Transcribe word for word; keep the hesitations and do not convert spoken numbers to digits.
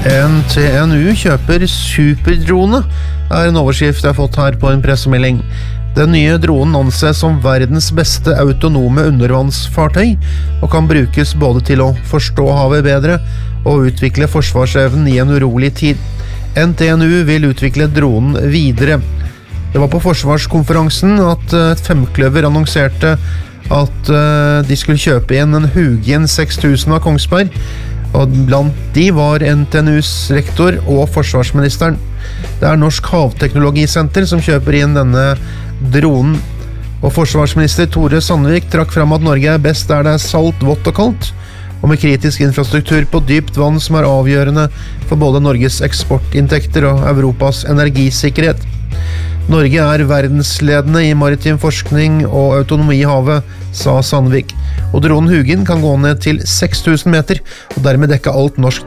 N T N U kjøper superdrone, er en overskrift jeg har fått her på en pressemelding. Den nye dronen anses som verdens beste autonome undervannsfartøy, og kan brukes både til å forstå havet bedre og utvikle forsvarsevnen i en urolig tid. N T N U vil utvikle dronen videre. Det var på forsvarskonferansen at et femkløver annonserte at de skulle kjøpe inn en Hugin seks tusen av Kongsberg, og blant de var N T N U's rektor og forsvarsministeren. Det er Norsk Havteknologisenter som kjøper inn denne dronen, og forsvarsminister Tore Sandvik trakk fram at Norge er best der det er salt, vått og kaldt, og med kritisk infrastruktur på dypt vann som er avgjørende for både Norges eksportinntekter og Europas energisikkerhet. Norge er verdensledende i maritim forskning og autonomi i havet, sa Sandvik. Og dronen Hugin kan gå ned til seks tusen meter, og dermed dekke alt norsk